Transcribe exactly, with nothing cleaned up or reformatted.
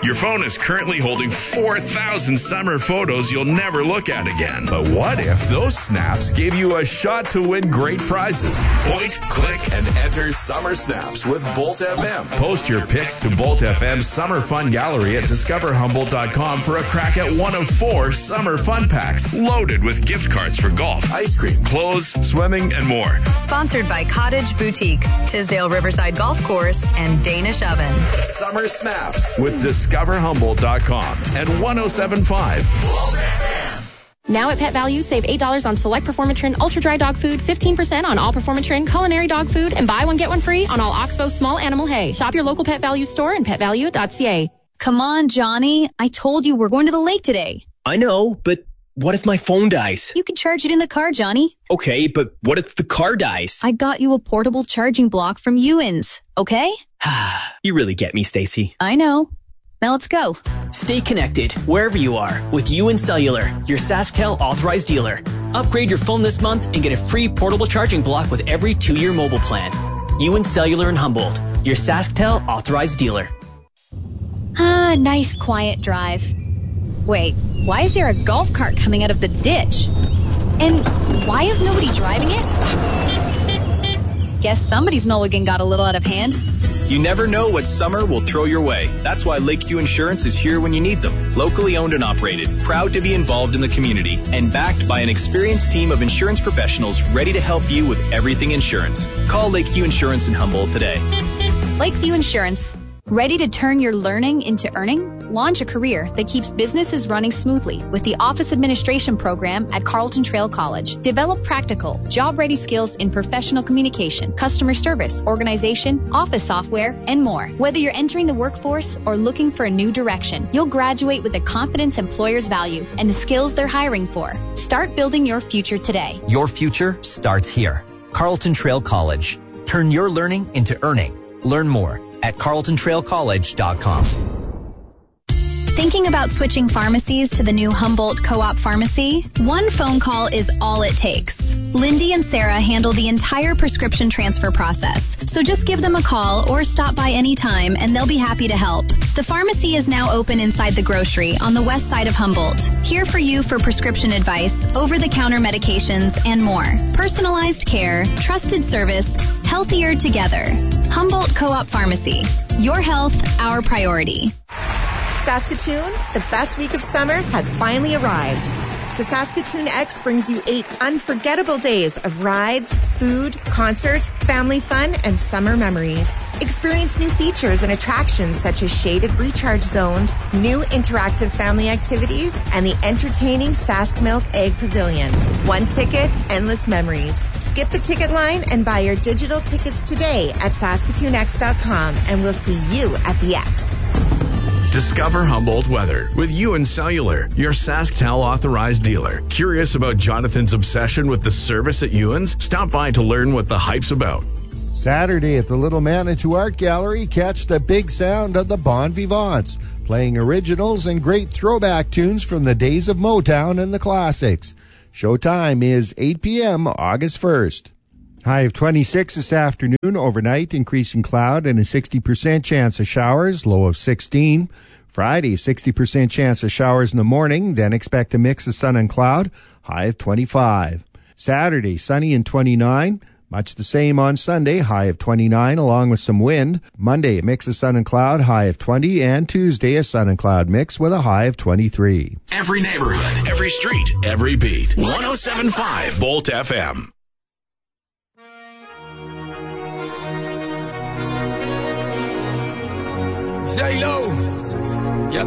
Your phone is currently holding four thousand summer photos you'll never look at again. But what if those snaps gave you a shot to win great prizes? Point, click, and enter Summer Snaps with Volt F M. Post your pics to Volt F M's Summer Fun Gallery at discover humboldt dot com for a crack at one of four summer fun packs loaded with gift cards for golf, ice cream, clothes, swimming, and more. Sponsored by Cottage Boutique, Tisdale Riverside Golf Course, and Danish Oven. Summer Snaps with discover humboldt dot com and one oh seven point five. Now at Pet Value, save eight dollars on select Performatrin Ultra Dry Dog Food, fifteen percent on all Performatrin Culinary Dog Food, and buy one, get one free on all Oxbow Small Animal Hay. Shop your local Pet Value store and pet value dot c a. Come on, Johnny. I told you we're going to the lake today. I know, but what if my phone dies? You can charge it in the car, Johnny. Okay, but what if the car dies? I got you a portable charging block from Ewins, okay? You really get me, Stacy. I know. Now let's go. Stay connected wherever you are with Ewan Cellular, your SaskTel authorized dealer. Upgrade your phone this month and get a free portable charging block with every two-year mobile plan. Ewan Cellular in Humboldt, your SaskTel authorized dealer. Ah, nice quiet drive. Wait, why is there a golf cart coming out of the ditch? And why is nobody driving it? Guess somebody's mulligan got a little out of hand. You never know what summer will throw your way. That's why Lakeview Insurance is here when you need them. Locally owned and operated, proud to be involved in the community, and backed by an experienced team of insurance professionals ready to help you with everything insurance. Call Lakeview Insurance in Humboldt today. Lakeview Insurance. Ready to turn your learning into earning? Launch a career that keeps businesses running smoothly with the Office Administration program at Carlton Trail College. Develop practical, job-ready skills in professional communication, customer service, organization, office software, and more. Whether you're entering the workforce or looking for a new direction, you'll graduate with the confidence employers value and the skills they're hiring for. Start building your future today. Your future starts here. Carlton Trail College. Turn your learning into earning. Learn more at carlton trail college dot com. Thinking about switching pharmacies to the new Humboldt Co-op Pharmacy? One phone call is all it takes. Lindy and Sarah handle the entire prescription transfer process. So just give them a call or stop by anytime and they'll be happy to help. The pharmacy is now open inside the grocery on the west side of Humboldt. Here for you for prescription advice, over-the-counter medications, and more. Personalized care, trusted service, healthier together. Humboldt Co-op Pharmacy. Your health, our priority. Saskatoon, the best week of summer has finally arrived. The Saskatoon X brings you eight unforgettable days of rides, food, concerts, family fun, and summer memories. Experience new features and attractions such as shaded recharge zones, new interactive family activities, and the entertaining Sask Milk Egg Pavilion. One ticket, endless memories. Skip the ticket line and buy your digital tickets today at saskatoon x dot com, and we'll see you at the X. Discover Humboldt weather with Ewan Cellular, your SaskTel authorized dealer. Curious about Jonathan's obsession with the service at Ewan's? Stop by to learn what the hype's about. Saturday at the Little Manitou Art Gallery, catch the big sound of the Bon Vivants, playing originals and great throwback tunes from the days of Motown and the classics. Showtime is eight p.m. August first. High of twenty-six this afternoon. Overnight, increasing cloud and a sixty percent chance of showers. Low of sixteen. Friday, sixty percent chance of showers in the morning. Then expect a mix of sun and cloud. High of twenty-five. Saturday, sunny and twenty-nine. Much the same on Sunday. High of twenty-nine along with some wind. Monday, a mix of sun and cloud. High of twenty. And Tuesday, a sun and cloud mix with a high of twenty-three. Every neighborhood, every street, every beat. one oh seven point five Volt F M. J-Lo.